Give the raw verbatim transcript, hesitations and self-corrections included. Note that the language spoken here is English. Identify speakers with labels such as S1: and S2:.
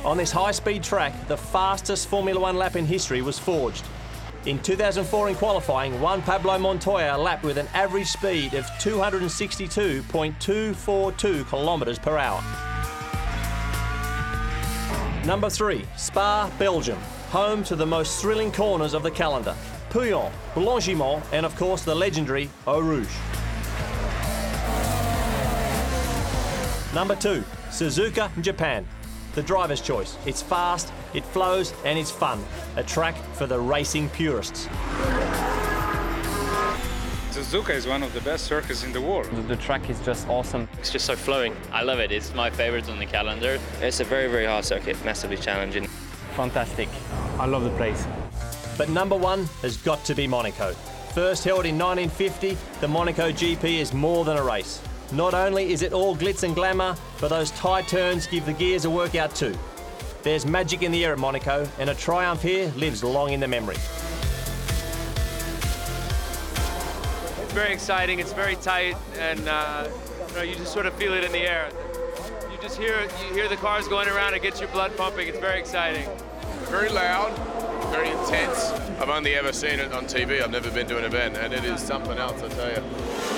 S1: On this high-speed track, the fastest Formula One lap in history was forged. In two thousand four in qualifying, Juan Pablo Montoya lapped with an average speed of two hundred sixty-two point two four two kilometres per hour. Number three, Spa, Belgium, home to the most thrilling corners of the calendar. Pouillon, Blanchimont, and of course the legendary Eau Rouge. Number two, Suzuka, Japan. The driver's choice. It's fast, it flows, and it's fun. A track for the racing purists.
S2: Suzuka is one of the best circuits in the world.
S3: The track is just awesome.
S4: It's just so flowing. I love it. It's my favorite on the calendar. It's a very, very hard circuit, massively challenging.
S3: Fantastic. I love the place.
S1: But number one has got to be Monaco. First held in nineteen fifty, the Monaco G P is more than a race. Not only is it all glitz and glamour, but those tight turns give the gears a workout too. There's magic in the air at Monaco, and a triumph here lives long in the memory.
S5: It's very exciting, it's very tight, and uh, you know, you just sort of feel it in the air. You just hear you hear the cars going around, it gets your blood pumping, it's very exciting.
S6: Very loud, very intense. I've only ever seen it on T V, I've never been to an event, and it is something else, I tell you.